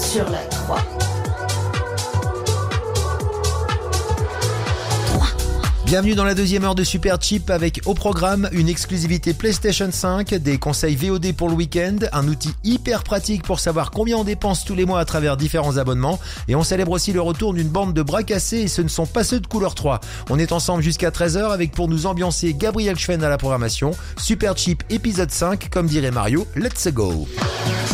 sur la 3. Bienvenue dans la deuxième heure de Super Cheap avec au programme une exclusivité PlayStation 5, des conseils VOD pour le week-end, un outil hyper pratique pour savoir combien on dépense tous les mois à travers différents abonnements et on célèbre aussi le retour d'une bande de bras cassés et ce ne sont pas ceux de couleur 3. On est ensemble jusqu'à 13h avec pour nous ambiancer Gabriel Schwen à la programmation. Super Cheap épisode 5, comme dirait Mario, let's go.